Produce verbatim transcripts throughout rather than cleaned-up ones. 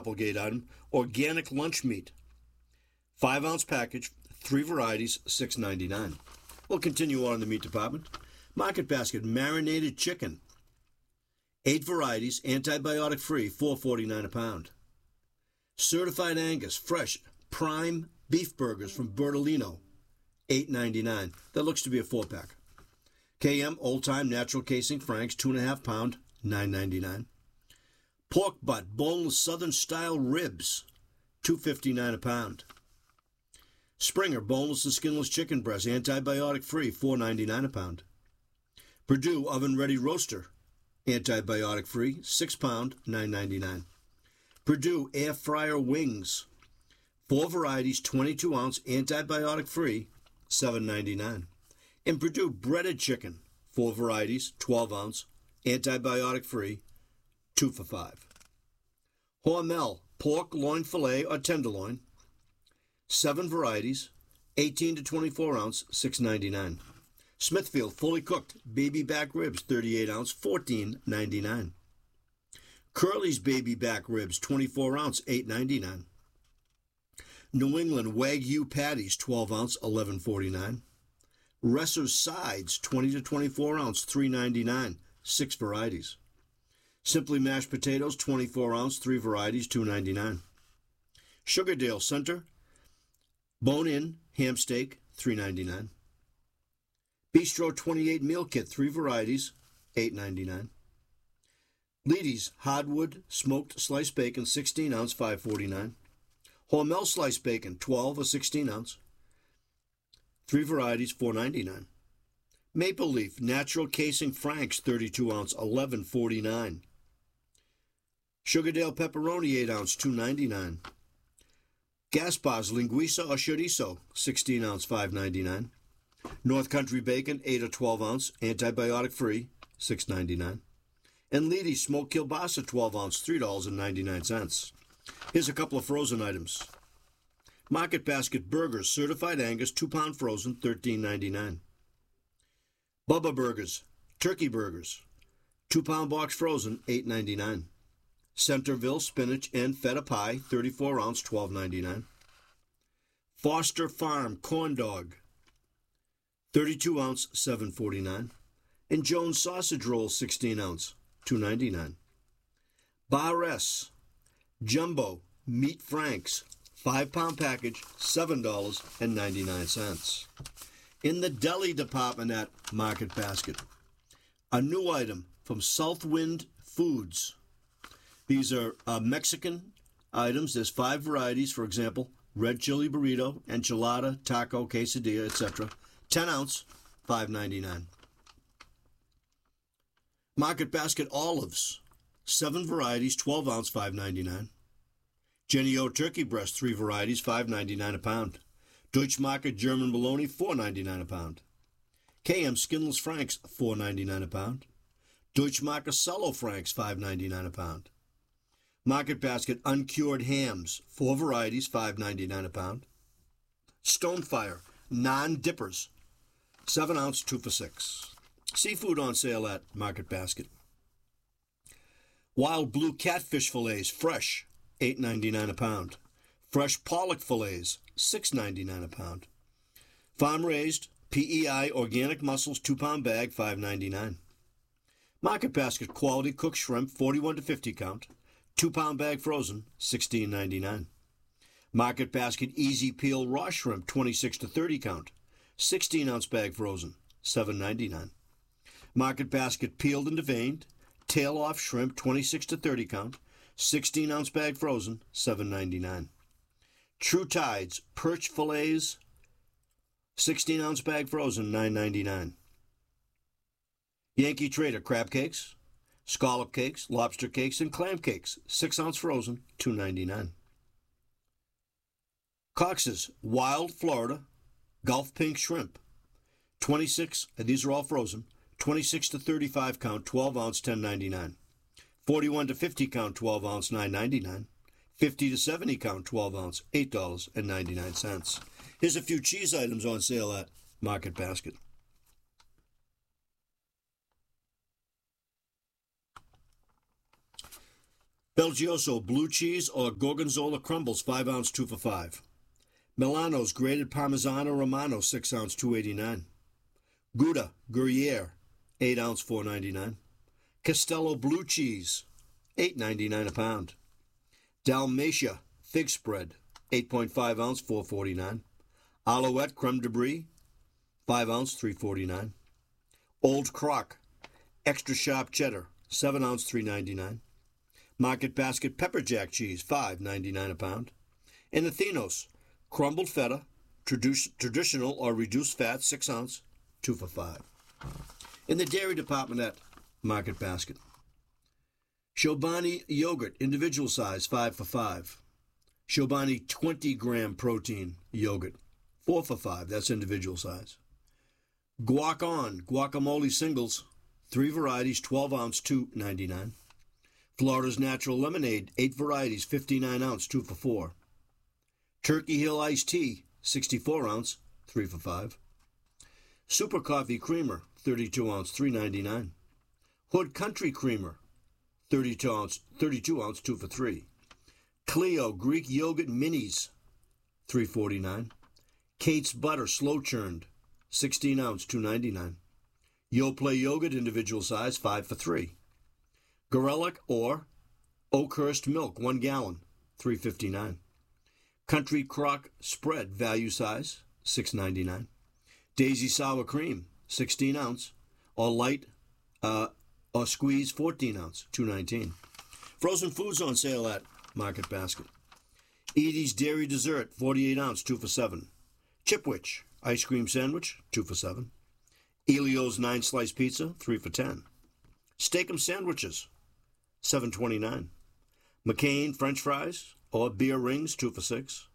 Applegate item, organic lunch meat. Five ounce package, three varieties, six ninety-nine. We'll continue on in the meat department. Market Basket marinated chicken. Eight varieties, antibiotic free, four forty-nine a pound. Certified Angus, fresh, prime beef burgers from Bertolino, eight ninety-nine. That looks to be a four-pack. K M Old Time Natural Casing Franks, two and a half pound, nine ninety-nine. Pork butt, boneless Southern style ribs, two fifty-nine a pound. Springer boneless and skinless chicken breast, antibiotic free, four ninety-nine a pound. Purdue oven ready roaster, antibiotic free, six pound, nine ninety-nine. Purdue air fryer wings, four varieties, twenty-two ounce, antibiotic free, seven ninety-nine. And Purdue breaded chicken, four varieties, twelve ounce, antibiotic free, two for five. Hormel pork loin fillet or tenderloin, seven varieties, eighteen to twenty-four ounce, six ninety-nine. Smithfield fully cooked baby back ribs, thirty-eight ounce, fourteen ninety-nine. Curly's baby back ribs, twenty-four ounce, eight ninety-nine. New England Wagyu patties, twelve ounce, eleven forty-nine. Resser's sides, twenty to twenty-four ounce, three ninety-nine, six varieties. Simply mashed potatoes, twenty-four ounce, three varieties, two ninety-nine. Sugardale Center bone-in ham steak, three ninety-nine. Bistro twenty-eight meal kit, three varieties, eight ninety-nine. Leedy's hardwood smoked sliced bacon, sixteen ounce, five forty-nine. Hormel sliced bacon, twelve or sixteen ounce, three varieties, four ninety-nine. Maple Leaf natural casing Franks, thirty-two ounce, eleven forty-nine. Sugardale pepperoni, eight ounce, two ninety-nine. Gaspar's linguiça or chorizo, sixteen ounce, five ninety-nine. North Country bacon, eight or twelve ounce, antibiotic free, six ninety-nine. And Leedy's smoked kielbasa, twelve ounce, three ninety-nine. Here's a couple of frozen items. Market Basket burgers, certified Angus, two pound frozen, thirteen ninety-nine. Bubba Burgers, turkey burgers, two pound box frozen, eight ninety-nine. Centerville spinach and feta pie, thirty-four ounce, twelve ninety-nine. Foster Farm corn dog, thirty-two ounce, seven forty-nine. And Jones sausage roll, sixteen ounce, two ninety-nine. Bar S jumbo meat Franks, five pound package, seven ninety-nine. In the deli department at Market Basket, a new item from Southwind Foods. These are uh, Mexican items. There's five varieties, for example, red chili burrito, enchilada, taco, quesadilla, et cetera. ten ounce, five ninety-nine. Market Basket olives, seven varieties, twelve ounce, five ninety-nine. Jenny O turkey breast, three varieties, five ninety-nine a pound. Deutschmarket German bologna, four ninety-nine a pound. K M skinless Franks, four ninety-nine a pound. Deutschmarket Cello Franks, five ninety-nine a pound. Market Basket uncured hams, four varieties, five ninety-nine a pound. Stonefire non-dippers, seven ounce, two for six. Seafood on sale at Market Basket. Wild blue catfish fillets, fresh, eight ninety-nine a pound. Fresh pollock fillets, six ninety-nine a pound. Farm raised P E I organic mussels, two pound bag, five ninety-nine. Market Basket quality cooked shrimp, forty-one to fifty count, two pound bag frozen, sixteen ninety-nine. Market Basket easy peel raw shrimp, twenty-six to thirty count, sixteen ounce bag frozen, seven ninety-nine. Market Basket peeled and deveined tail off shrimp, twenty-six to thirty count, sixteen ounce bag frozen, seven ninety-nine. True Tides perch fillets, sixteen ounce bag frozen, nine ninety-nine. Yankee Trader crab cakes, scallop cakes, lobster cakes, and clam cakes, six ounce frozen, two ninety-nine. Cox's Wild Florida Gulf Pink Shrimp, twenty-six, and these are all frozen, twenty-six to thirty-five count, twelve ounce, ten ninety-nine. forty-one to fifty count, twelve ounce, nine ninety-nine. fifty to seventy count, twelve ounce, eight ninety-nine. Here's a few cheese items on sale at Market Basket. Belgioso blue cheese or Gorgonzola crumbles, five ounce, two for five. Milano's grated Parmigiano Romano, six ounce, two eighty-nine. Gouda Gruyere, eight ounce, four ninety-nine. Castello blue cheese, eight ninety-nine a pound. Dalmatia fig spread, eight point five ounce, four forty-nine. Alouette creme de brie, five ounce, three forty-nine. Old Croc extra sharp cheddar, seven ounce, three ninety-nine. Market Basket pepper jack cheese, five ninety-nine a pound. And Athenos crumbled feta, tradu- traditional or reduced fat, six ounce, two for five. In the dairy department at Market Basket, Chobani yogurt, individual size, five for five. Chobani twenty gram protein yogurt, four for five. That's individual size. Guac On guacamole singles, three varieties, twelve ounce, two ninety-nine. Florida's Natural Lemonade, eight varieties, fifty-nine ounce, two for four. Turkey Hill Iced Tea, sixty-four ounce, three for five. Super Coffee Creamer, thirty-two ounce, three ninety-nine. Hood Country Creamer, thirty-two ounce, thirty-two ounce, two for three. Clio Greek Yogurt Minis, three forty-nine. Kate's Butter Slow Churned, sixteen ounce, two ninety-nine. Yoplait Yogurt individual size, five for three. Gorelick or Oakhurst Milk, one gallon, three fifty-nine. Country Crock Spread value size, six ninety-nine. Daisy Sour Cream, sixteen ounce, or light uh, or squeeze fourteen ounce, two nineteen. Frozen foods on sale at Market Basket. Edie's Dairy Dessert, forty-eight ounce, two for seven. Chipwich Ice Cream Sandwich, two for seven. Elio's nine slice Pizza, three for ten. Steak'em Sandwiches, seven twenty-nine. McCain French Fries or Beer Rings, two for six.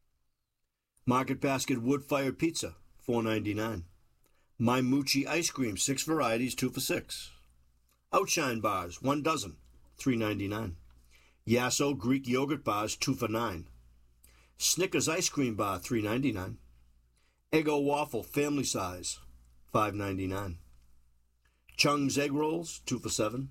Market Basket Wood Fired Pizza, four ninety-nine. My Moochie Ice Cream, six varieties, two for six. Outshine Bars, one dozen, three ninety-nine. Yasso Greek Yogurt Bars, two for nine. Snickers Ice Cream Bar, three ninety-nine. Eggo Waffle Family Size, five ninety-nine. Chung's Egg Rolls, two for seven.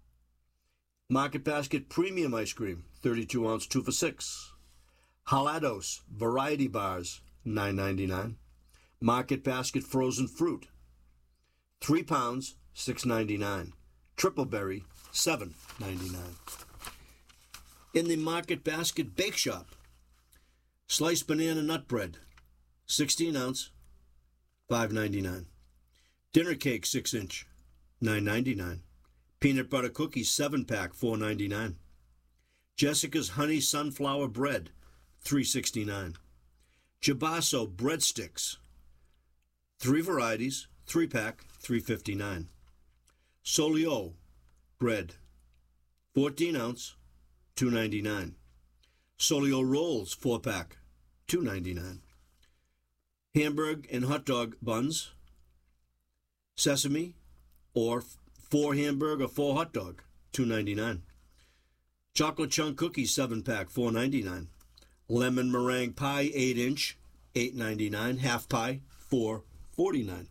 Market Basket Premium Ice Cream, thirty-two ounce, two for six. Halados Variety Bars, nine ninety-nine. Market Basket Frozen Fruit, three pounds, six ninety-nine. Triple Berry, seven ninety-nine. In the Market Basket Bake Shop, Sliced Banana Nut Bread, sixteen ounce, five ninety-nine. Dinner Cake six inch, nine ninety-nine. Peanut Butter Cookies seven pack, four ninety-nine. Jessica's Honey Sunflower Bread, three sixty-nine. Jabasso Breadsticks, three varieties, three pack, three fifty-nine. Solio Bread, fourteen ounce, two ninety-nine. Solio Rolls four pack, two ninety-nine. Hamburg and hot dog buns, sesame or four hamburg or four hot dog, two ninety-nine. Chocolate chunk cookies seven pack, four ninety-nine. Lemon meringue pie eight inch, eight ninety-nine. Half pie, four forty-nine.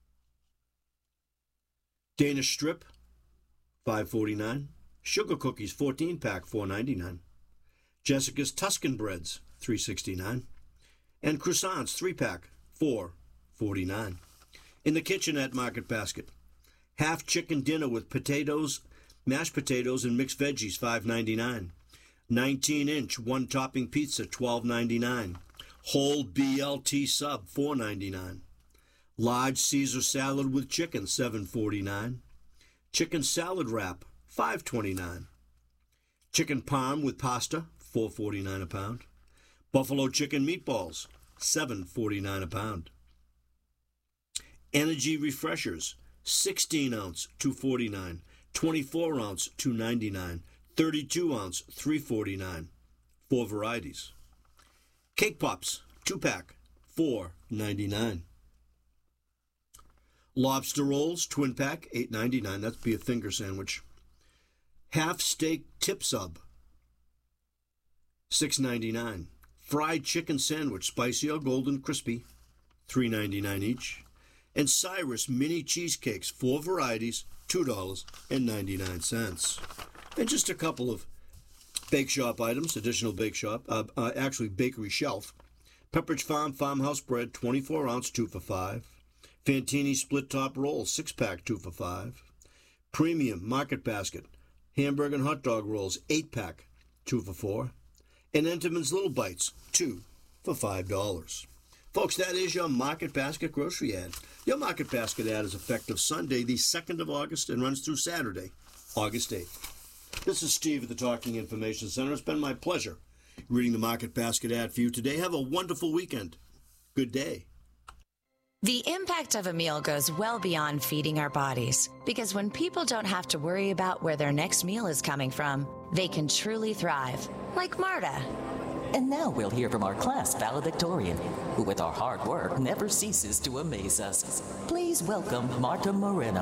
Danish strip, five forty-nine. Sugar cookies fourteen pack, four ninety-nine. Jessica's Tuscan breads, three sixty-nine. And croissants three pack, four forty-nine. In the kitchen at Market Basket, half chicken dinner with potatoes, mashed potatoes and mixed veggies, five ninety-nine. nineteen inch one topping pizza, twelve ninety-nine. Whole B L T sub, four ninety-nine. Large Caesar salad with chicken, seven forty-nine. Chicken salad wrap, five twenty-nine. Chicken parm with pasta, four forty-nine a pound. Buffalo chicken meatballs, seven forty-nine a pound. Energy refreshers, sixteen ounce, two forty-nine. twenty-four ounce, two ninety-nine. thirty-two ounce, three forty-nine. Four varieties. Cake Pops, two pack, four ninety-nine. Lobster rolls, twin pack, eight ninety-nine. That'd be a finger sandwich. Half steak tip sub, six ninety-nine. Fried chicken sandwich, spicy or golden crispy, three ninety-nine each. And Cyrus mini cheesecakes, four varieties, two dollars and ninety-nine cents. And just a couple of Bake shop items, additional bake shop, uh, uh, actually bakery shelf. Pepperidge Farm farmhouse bread, twenty-four ounce, two for five. Fantini split top rolls, six pack, two for five. Premium Market Basket hamburger and hot dog rolls, eight pack, two for four. And Entenmann's Little Bites, two for five dollars. Folks, that is your Market Basket grocery ad. Your Market Basket ad is effective Sunday, the second of August, and runs through Saturday, August eighth. This is Steve at the Talking Information Center. It's been my pleasure reading the Market Basket ad for you today. Have a wonderful weekend. Good day. The impact of a meal goes well beyond feeding our bodies, because when people don't have to worry about where their next meal is coming from, they can truly thrive, like Marta. And now we'll hear from our class valedictorian, who with our hard work never ceases to amaze us. Please welcome Marta Moreno.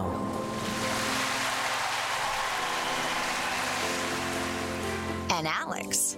And Alex.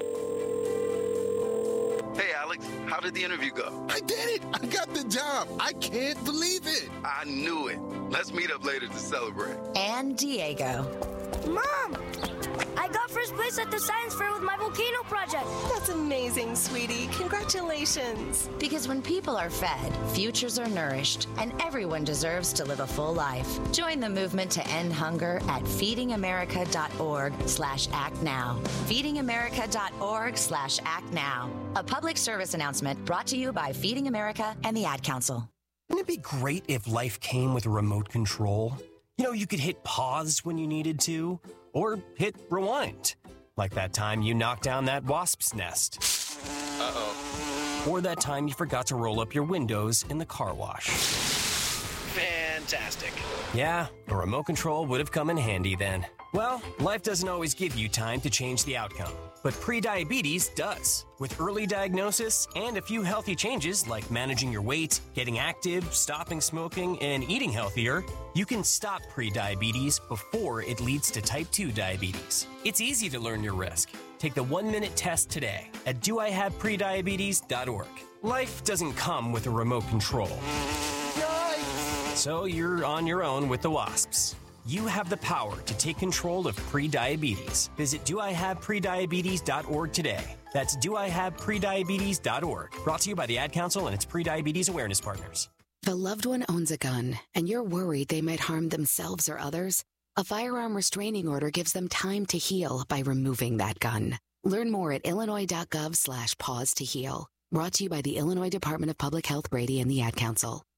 Hey, Alex, how did the interview go? I did it! I got the job! I can't believe it! I knew it. Let's meet up later to celebrate. And Diego. Mom! I got first place at the science fair with my volcano project. That's amazing, sweetie. Congratulations. Because when people are fed, futures are nourished, and everyone deserves to live a full life. Join the movement to end hunger at feedingamerica.org slash act now. feedingamerica.org slash act now. A public service announcement brought to you by Feeding America and the Ad Council. Wouldn't it be great if life came with a remote control? You know, you could hit pause when you needed to, or hit rewind, like that time you knocked down that wasp's nest. Uh-oh. Or that time you forgot to roll up your windows in the car wash. Fantastic. Yeah, a remote control would have come in handy then. Well, life doesn't always give you time to change the outcome, but prediabetes does. With early diagnosis and a few healthy changes like managing your weight, getting active, stopping smoking, and eating healthier, you can stop prediabetes before it leads to type two diabetes. It's easy to learn your risk. Take the one-minute test today at do I have prediabetes dot org. Life doesn't come with a remote control. Yikes! So you're on your own with the wasps. You have the power to take control of prediabetes. Visit do I have prediabetes dot org today. That's do I have prediabetes dot org. Brought to you by the Ad Council and its Prediabetes Awareness Partners. If a loved one owns a gun and you're worried they might harm themselves or others, a firearm restraining order gives them time to heal by removing that gun. Learn more at illinois.gov slash pause to heal. Brought to you by the Illinois Department of Public Health, Brady, and the Ad Council.